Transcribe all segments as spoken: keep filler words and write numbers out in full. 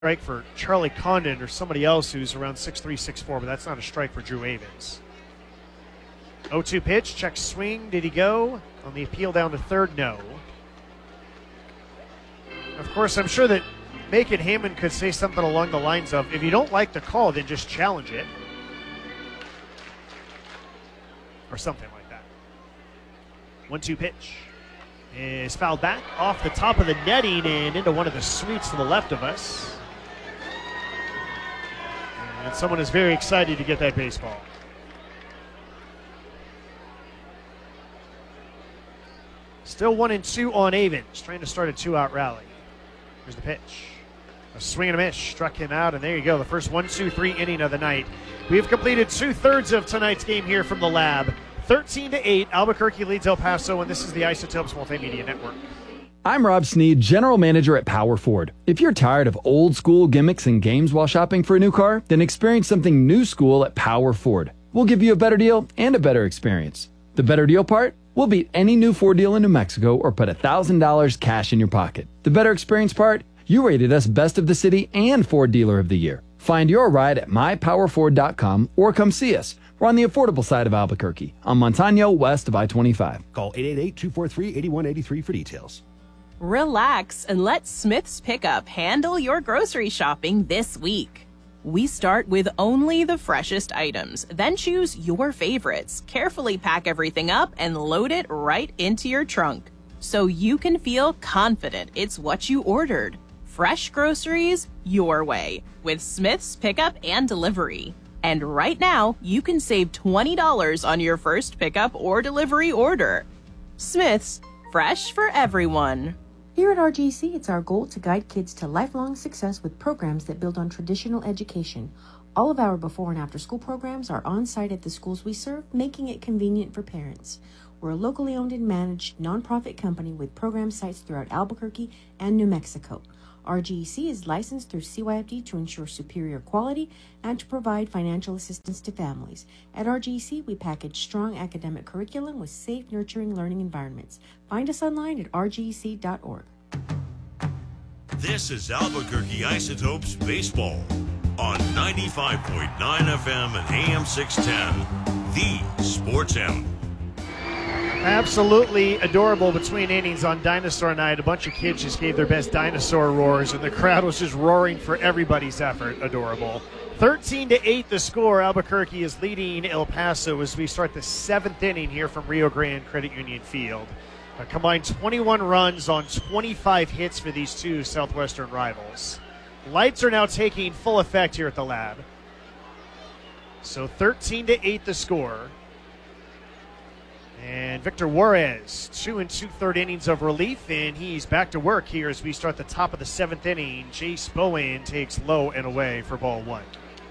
strike for Charlie Condon or somebody else who's around six three, six four, but that's not a strike for Drew Avens. oh two pitch, check swing. Did he go? On the appeal down to third, no. Of course, I'm sure that Macon Hammond could say something along the lines of, if you don't like the call, then just challenge it. Or something like that. one two pitch is fouled back off the top of the netting and into one of the suites to the left of us. And someone is very excited to get that baseball. Still one and two on Avens, trying to start a two-out rally. Here's the pitch. A swing and a miss, struck him out, and there you go, the first one two three inning of the night. We have completed two-thirds of tonight's game here from the lab. thirteen to eight, Albuquerque leads El Paso, and this is the Isotopes Multimedia Network. I'm Rob Sneed, General Manager at Power Ford. If you're tired of old-school gimmicks and games while shopping for a new car, then experience something new school at Power Ford. We'll give you a better deal and a better experience. The better deal part? We'll beat any new Ford deal in New Mexico or put one thousand dollars cash in your pocket. The better experience part? You rated us Best of the City and Ford Dealer of the Year. Find your ride at my power ford dot com or come see us. We're on the affordable side of Albuquerque, on Montano, west of I twenty-five. Call eight eight eight, two four three, eight one eight three for details. Relax and let Smith's Pickup handle your grocery shopping this week. We start with only the freshest items, then choose your favorites, carefully pack everything up, and load it right into your trunk, so you can feel confident it's what you ordered. Fresh groceries your way with Smith's Pickup and Delivery. And right now, you can save twenty dollars on your first pickup or delivery order. Smith's, fresh for everyone. Here at R G C, it's our goal to guide kids to lifelong success with programs that build on traditional education. All of our before and after school programs are on site at the schools we serve, making it convenient for parents. We're a locally owned and managed nonprofit company with program sites throughout Albuquerque and New Mexico. R G C is licensed through C Y F D to ensure superior quality and to provide financial assistance to families. At R G C, we package strong academic curriculum with safe, nurturing learning environments. Find us online at r g c dot org. This is Albuquerque Isotopes Baseball on ninety-five point nine F M and A M six ten, the Sports Animal. Absolutely adorable between innings on Dinosaur Night. A bunch of kids just gave their best dinosaur roars, and the crowd was just roaring for everybody's effort. Adorable. thirteen to eight the score. Albuquerque is leading El Paso as we start the seventh inning here from Rio Grande Credit Union Field. A combined twenty-one runs on twenty-five hits for these two Southwestern rivals. Lights are now taking full effect here at the lab. So thirteen to eight the score. And Victor Juarez, two and two-third innings of relief, and he's back to work here as we start the top of the seventh inning. Jace Bowen takes low and away for ball one.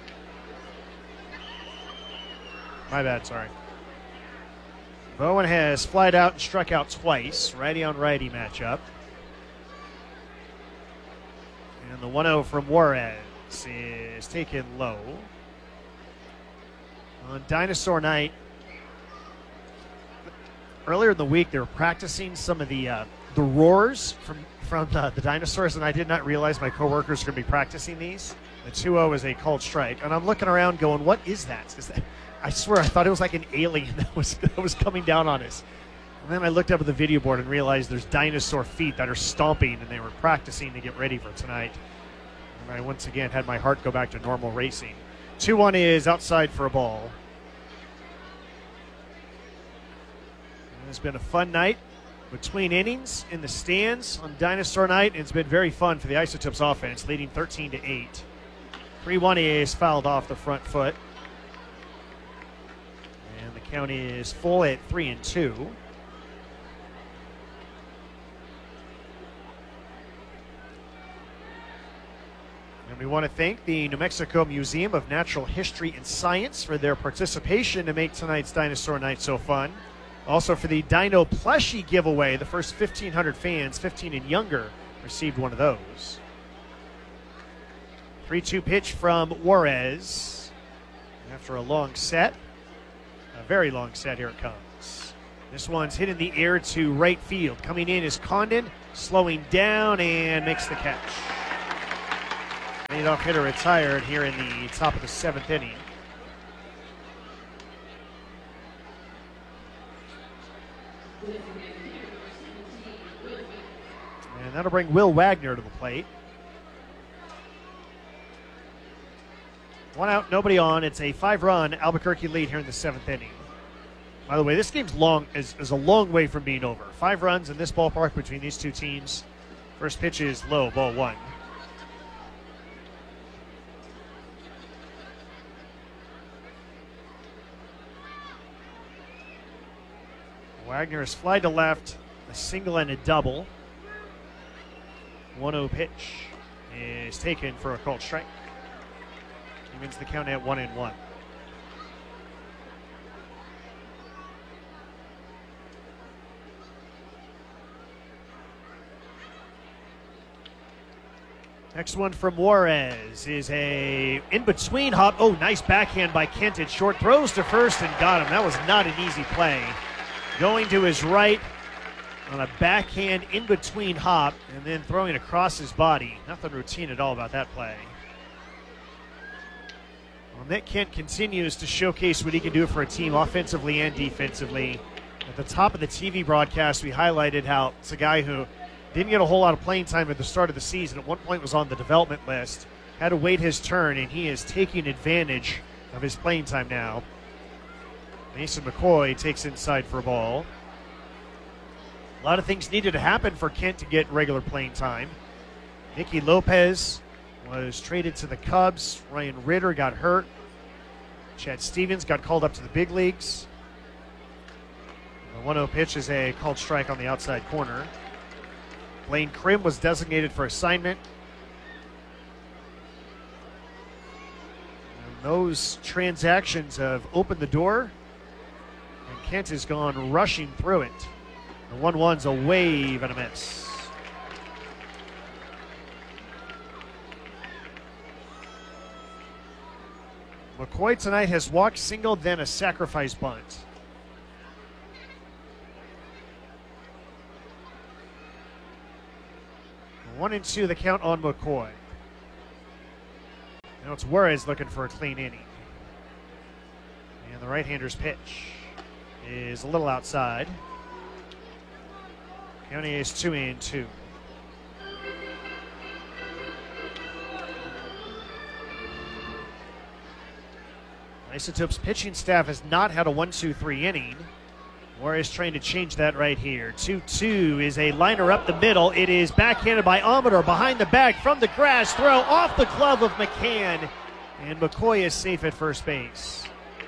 My bad, sorry. Bowen has flied out and struck out twice, righty-on-righty matchup. And the one oh from Juarez is taken low. On Dinosaur Night, earlier in the week, they were practicing some of the uh, the roars from, from uh, the dinosaurs, and I did not realize my coworkers were going to be practicing these. The two oh is a called strike, and I'm looking around going, what is that? Is that? I swear, I thought it was like an alien that was, that was coming down on us. And then I looked up at the video board and realized there's dinosaur feet that are stomping, and they were practicing to get ready for tonight. And I once again had my heart go back to normal racing. two one is outside for a ball. It's been a fun night between innings in the stands on Dinosaur Night, and it's been very fun for the Isotopes offense, leading thirteen to eight. three one is fouled off the front foot. And the count is full at three and two. And we want to thank the New Mexico Museum of Natural History and Science for their participation to make tonight's Dinosaur Night so fun. Also for the Dino Plushie giveaway, the first fifteen hundred fans, fifteen and younger, received one of those. three two pitch from Juarez. After a long set, a very long set, here it comes. This one's hit in the air to right field. Coming in is Condon, slowing down and makes the catch. Leadoff hitter retired here in the top of the seventh inning. And that'll bring Will Wagner to the plate. One out, nobody on. It's a five-run Albuquerque lead here in the seventh inning. By the way, this game's long is, is a long way from being over. Five runs in this ballpark between these two teams. First pitch is low, ball one. Wagner is fly to left, a single and a double. one oh pitch is taken for a called strike. He wins the count at one and one. Next one from Juarez is a in-between hop. Oh, nice backhand by Kent at short. Throws to first and got him. That was not an easy play. Going to his right on a backhand in-between hop and then throwing across his body. Nothing routine at all about that play. Well, Nick Kent continues to showcase what he can do for a team offensively and defensively. At the top of the T V broadcast, we highlighted how it's a guy who didn't get a whole lot of playing time at the start of the season. At one point was on the development list, had to wait his turn, and he is taking advantage of his playing time now. Mason McCoy takes inside for a ball. A lot of things needed to happen for Kent to get regular playing time. Nicky Lopez was traded to the Cubs. Ryan Ritter got hurt. Chad Stevens got called up to the big leagues. The one oh pitch is a called strike on the outside corner. Blaine Krim was designated for assignment. And those transactions have opened the door, and Kent has gone rushing through it. The one one's a wave and a miss. McCoy tonight has walked, singled, then a sacrifice bunt. One and two, the count on McCoy. Now it's Juarez looking for a clean inning. And the right-hander's pitch is a little outside. County is two and two. Isotopes pitching staff has not had a one two three inning. Juarez trying to change that right here. two two is a liner up the middle. It is backhanded by Amador behind the bag from the grass. Throw off the glove of McCann. And McCoy is safe at first base.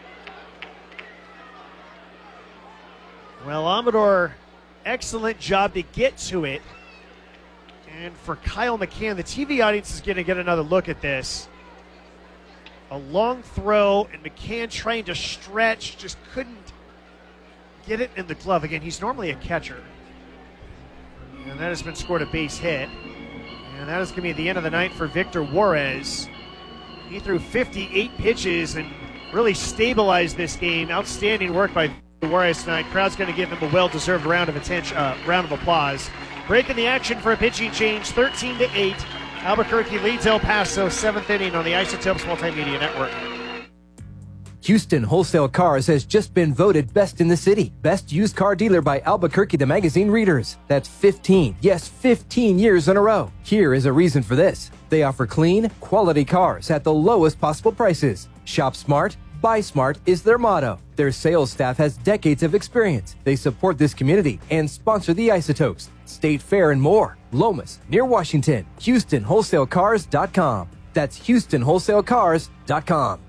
Well, Amador, excellent job to get to it. And for Kyle McCann, the T V audience is going to get another look at this. A long throw, and McCann trying to stretch, just couldn't get it in the glove. Again, he's normally a catcher. And that has been scored a base hit. And that is going to be the end of the night for Victor Juarez. He threw fifty-eight pitches and really stabilized this game. Outstanding work by Victor Juarez tonight. Crowd's going to give him a well-deserved round of attention, uh, round of applause. Breaking the action for a pitching change, thirteen to eight. Albuquerque leads El Paso, seventh inning on the Isotopes Multimedia Network. Houston Wholesale Cars has just been voted best in the city. Best used car dealer by Albuquerque the Magazine readers. That's fifteen, yes, fifteen years in a row. Here is a reason for this. They offer clean, quality cars at the lowest possible prices. Shop smart, buy smart is their motto. Their sales staff has decades of experience. They support this community and sponsor the Isotopes, State Fair, and more. Lomas, near Washington. Houston Wholesale Cars dot com. That's Houston Wholesale Cars dot com.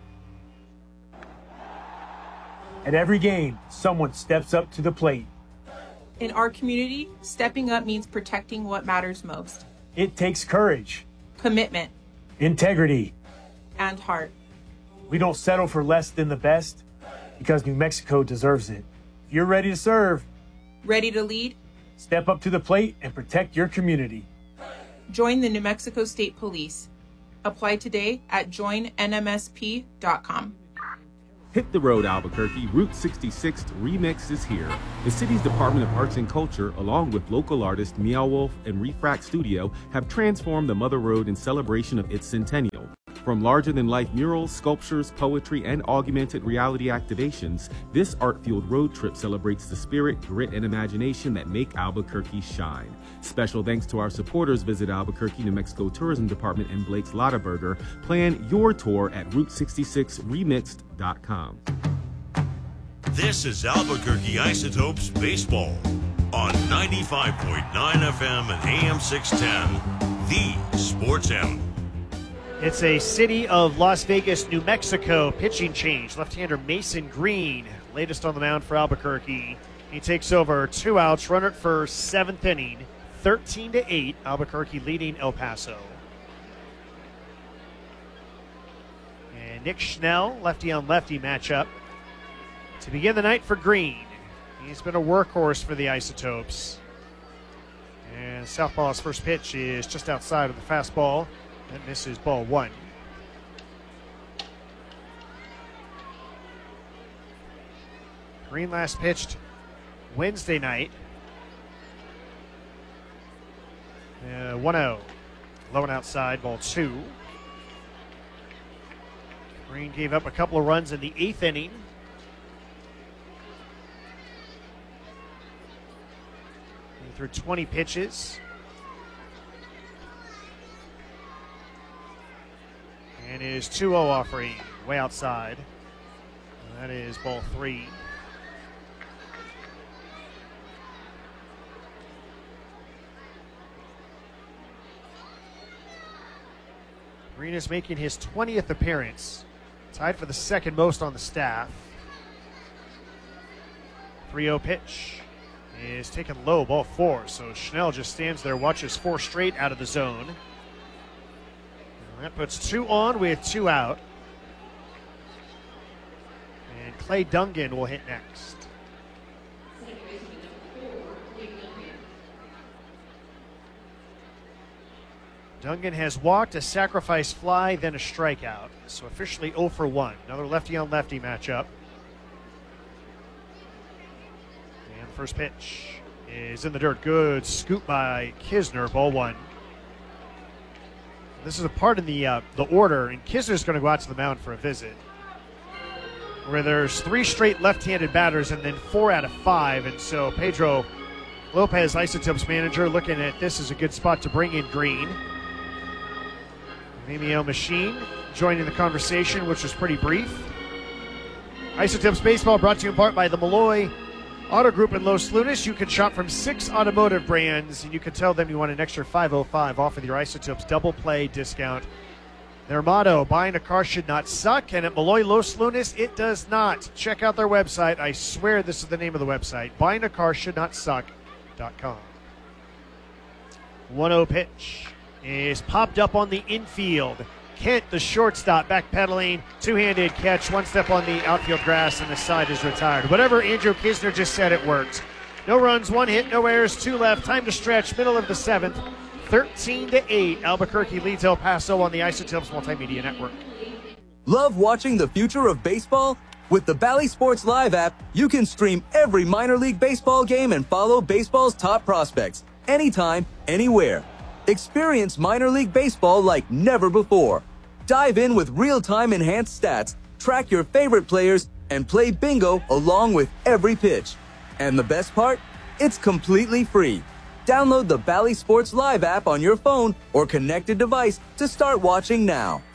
At every game, someone steps up to the plate. In our community, stepping up means protecting what matters most. It takes courage, commitment, integrity, and heart. We don't settle for less than the best because New Mexico deserves it. If you're ready to serve, ready to lead, step up to the plate and protect your community. Join the New Mexico State Police. Apply today at join N M S P dot com. Hit the road, Albuquerque. Route sixty-six Remix is here. The city's Department of Arts and Culture, along with local artist Meow Wolf and Refract Studio, have transformed the Mother Road in celebration of its centennial. From larger-than-life murals, sculptures, poetry, and augmented reality activations, this art-fueled road trip celebrates the spirit, grit, and imagination that make Albuquerque shine. Special thanks to our supporters. Visit Albuquerque, New Mexico Tourism Department and Blake's Lotaburger. Plan your tour at route sixty-six remixed dot com. This is Albuquerque Isotopes Baseball on ninety-five point nine F M and A M six ten, the Sports Animal. It's a City of Las Vegas, New Mexico pitching change. Left-hander Mason Green, latest on the mound for Albuquerque. He takes over two outs, runner at first, seventh inning, thirteen to eight. Albuquerque leading El Paso. And Nick Schnell, lefty on lefty matchup to begin the night for Green. He's been a workhorse for the Isotopes. And southpaw's first pitch is just outside of the fastball. That misses, ball one. Green last pitched Wednesday night. Uh, one oh. Low and outside, ball two. Green gave up a couple of runs in the eighth inning. He threw twenty pitches. And his two oh offering way outside. That is ball three. Green is making his twentieth appearance, tied for the second most on the staff. three oh pitch is taken low, ball four. So Schnell just stands there, watches four straight out of the zone. That puts two on with two out. And Clay Dungan will hit next. Dungan has walked, a sacrifice fly, then a strikeout. So officially oh for one. Another lefty on lefty matchup. And the first pitch is in the dirt. Good scoop by Kisner, ball one. This is a part in the uh, the order, and Kisner's going to go out to the mound for a visit, where there's three straight left-handed batters and then four out of five. And so Pedro Lopez, Isotopes manager, looking at this as a good spot to bring in Green. Vimeo Machine joining the conversation, which was pretty brief. Isotopes Baseball brought to you in part by the Malloy Auto Group in Los Lunas. You can shop from six automotive brands, and you can tell them you want an extra five oh five off with your Isotopes double play discount. Their motto, buying a car should not suck, and at Malloy Los Lunas, it does not. Check out their website. I swear this is the name of the website, buying a car should not suck dot com. one oh pitch is popped up on the infield. Kent, the shortstop, backpedaling, two-handed catch, one step on the outfield grass, and the side is retired. Whatever Andrew Kisner just said, it worked. No runs, one hit, no errors, two left. Time to stretch, middle of the seventh. thirteen to eight. Albuquerque leads El Paso on the Isotopes Multimedia Network. Love watching the future of baseball? With the Bally Sports Live app, you can stream every minor league baseball game and follow baseball's top prospects anytime, anywhere. Experience minor league baseball like never before. Dive in with real-time enhanced stats, track your favorite players, and play bingo along with every pitch. And the best part? It's completely free. Download the Bally Sports Live app on your phone or connected device to start watching now.